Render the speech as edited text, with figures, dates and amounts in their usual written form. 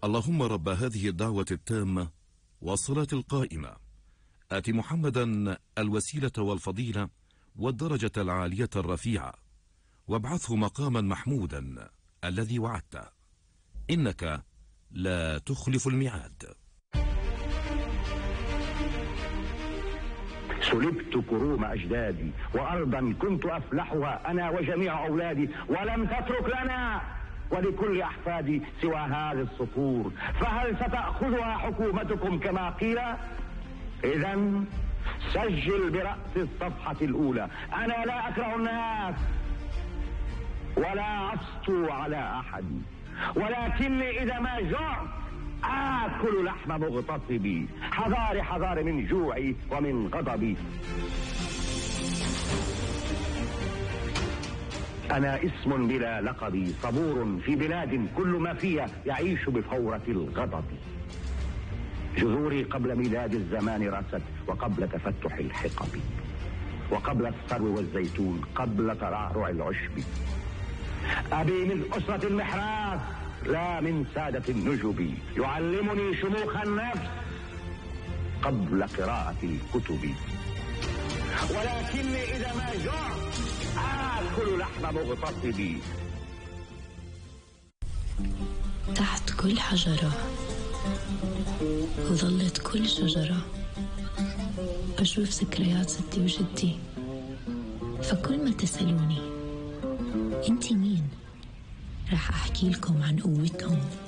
اللهم رب هذه الدعوة التامة والصلاة القائمة آت محمدا الوسيلة والفضيلة والدرجة العالية الرفيعة وابعثه مقاما محمودا الذي وعدته إنك لا تخلف الميعاد. سلبت كروم أجدادي وأرضا كنت أفلحها أنا وجميع أولادي، ولم تترك لنا ولكل أحفادي سوى هذه الصخور، فهل ستأخذها حكومتكم كما قيل؟ إذن سجل برأس الصفحة الأولى: أنا لا أكره الناس ولا أسطو على أحد، ولكني إذا ما جعت آكل لحم مغتصبي، حذاري حذاري من جوعي ومن غضبي. أنا اسم بلا لقب، صبور في بلاد كل ما فيها يعيش بفورة الغضب. جذوري قبل ميلاد الزمان رست، وقبل تفتح الحقب، وقبل الثرو والزيتون، قبل ترعرع العشب. أبي من أسرة المحراث لا من سادة النجب، يعلمني شموخ النفس قبل قراءة الكتب، ولكني إذا ما جعت آكل لحم مغتصبي. تحت كل حجرة وظلت كل شجرة أشوف ذكريات ستي وجدي، فكل ما تسألوني انتي مين رح أحكي لكم عن قوتهم